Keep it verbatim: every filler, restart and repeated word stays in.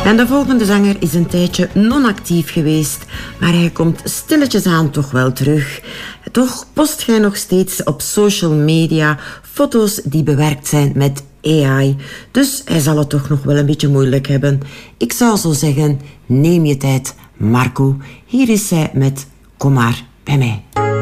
En de volgende zanger is een tijdje non-actief geweest, maar hij komt stilletjes aan toch wel terug. Toch post jij nog steeds op social media foto's die bewerkt zijn met A I. Dus hij zal het toch nog wel een beetje moeilijk hebben. Ik zou zo zeggen, neem je tijd, Marco. Hier is hij met Kom maar bij mij.